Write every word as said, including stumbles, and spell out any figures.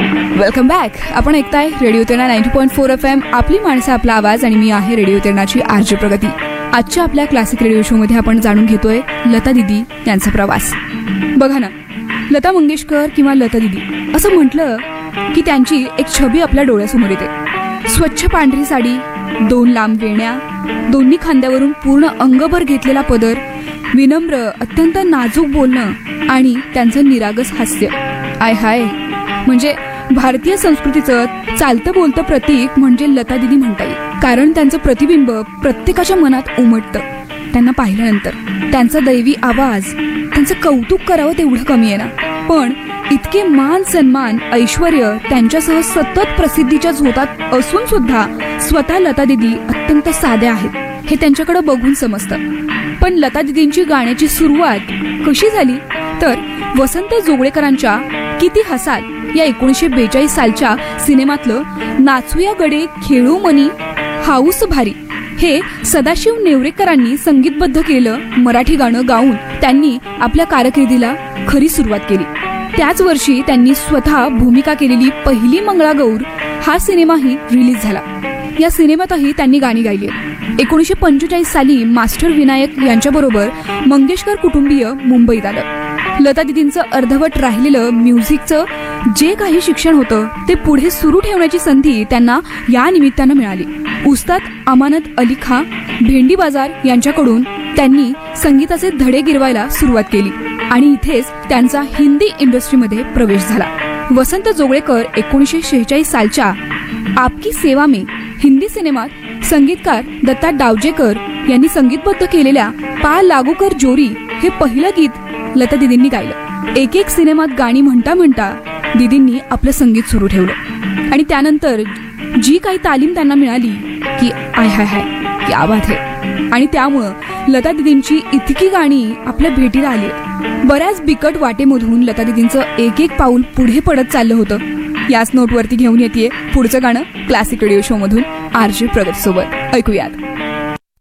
Welcome back. आपण ऐकताय radio Terna ninety point four F M, आपली माणसं आपला आवाज, आणि मी आहे रेडिओ तेरणाची आरजे प्रगती. आजच्या आपल्या क्लासिक रेडिओ शो मध्ये आपण जाणून घेतोय लता दीदी यांचा प्रवास. बघा ना, लता मंगेशकर किंवा लता दीदी असं म्हटलं की त्यांची एक छबी आपल्या डोळ्यासमोर येते. स्वच्छ पांढरी साडी, दोन लांब वेण्या, दोन्ही खांद्यावरून पूर्ण अंगभर घेतलेला पदर, विनम्र अत्यंत नाजूक बोलणं आणि त्यांचं निरागस हास्य. आय हाय, म्हणजे भारतीय संस्कृतीचं चालतं बोलतं प्रतीक म्हणजे लता दीदी म्हणता येईल. कारण त्यांचं प्रतिबिंब प्रत्येकाच्या मनात उमटतं त्यांना पाहिल्यानंतर. त्यांचा दैवी आवाज, त्यांचं कौतुक करावं तेवढं कमी आहे ना, पण इतके मान सन्मान ऐश्वर त्यांच्यासह सतत प्रसिद्धीच्या झोतात असून सुद्धा स्वतः लता दीदी अत्यंत साध्या आहेत हे त्यांच्याकडे बघून समजतं. पण लता दीदींची गाण्याची सुरुवात कशी झाली तर वसंत जोगळेकरांच्या किती हसाल या एकोणीसशे बेचाळीस सालच्या सिनेमातलं नाचूया गडे खेळू मनी हाऊस भारी हे सदाशिव नेवरेकरांनी संगीतबद्ध केलं मराठी गाणं गाऊन त्यांनी आपल्या कारकिर्दीला खरी सुरुवात केली. त्याच वर्षी त्यांनी स्वतः भूमिका केलेली पहिली मंगळागौर हा सिनेमाही रिलीज झाला. या सिनेमातही त्यांनी गाणी गायली. एकोणीसशे पंचेचाळीस साली मास्टर विनायक यांच्याबरोबर मंगेशकर कुटुंबीय मुंबईत आलं. लता दीदींचं अर्धवट राहिलेलं म्युझिकचं जे काही शिक्षण होतं ते पुढे सुरू ठेवण्याची संधी त्यांना या निमित्तानं मिळाली. उस्ताद अमानत अली खां भेंडी बाजार यांच्याकडून त्यांनी संगीताचे धडे गिरवायला सुरुवात केली आणि इथेच त्यांचा हिंदी इंडस्ट्रीमध्ये प्रवेश झाला. वसंत जोगळेकर एकोणीसशे शेहेचाळीस सालच्या आपकी सेवा में हिंदी सिनेमात संगीतकार दत्ता डावजेकर यांनी संगीतबद्ध केलेल्या पा लागू कर जोरी हे पहिलं गीत लता दीदींनी गायलं. एक एक सिनेमात गाणी म्हणता म्हणता दीदींनी आपलं संगीत सुरू ठेवलं आणि त्यानंतर जी काही तालीम त्यांना मिळाली की आय हाय हाय क्या बात आहे. आणि त्यामुळं लता दीदींची इतकी गाणी आपल्या भेटीला आली. बऱ्याच बिकट वाटेमधून लता दीदींचं एक एक पाऊल पुढे पडत चाललं होतं. याच नोटवरती घेऊन येते पुढचं गाणं क्लासिक रेडिओ शो मधून आरजे प्रगत सोबत. ऐकूयात.